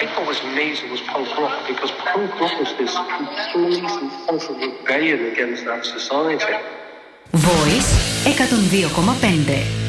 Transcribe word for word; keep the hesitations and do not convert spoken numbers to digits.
think what was amazing was punk rock, because punk rock was this complete and utter rebellion against that society. Voice εκατόν δύο κόμμα πέντε.